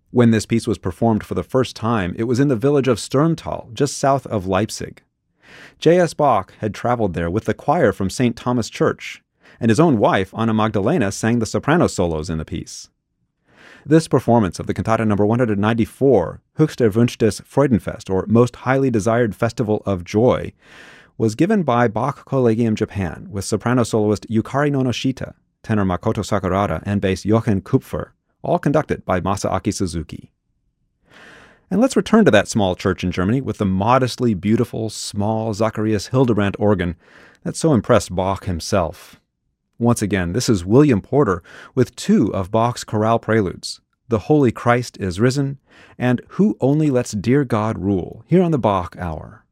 When this piece was performed for the first time, it was in the village of Sturmtal, just south of Leipzig. J.S. Bach had traveled there with the choir from St. Thomas Church, and his own wife, Anna Magdalena, sang the soprano solos in the piece. This performance of the cantata number 194, Höchst erwünschtes Freudenfest, or Most Highly Desired Festival of Joy, was given by Bach Collegium Japan with soprano soloist Yukari Nonoshita, tenor Makoto Sakurada, and bass Jochen Kupfer, all conducted by Masaaki Suzuki. And let's return to that small church in Germany with the modestly beautiful, small Zacharias Hildebrandt organ that so impressed Bach himself. Once again, this is William Porter with two of Bach's chorale preludes, The Holy Christ is Risen and Who Only Lets Dear God Rule, here on the Bach Hour.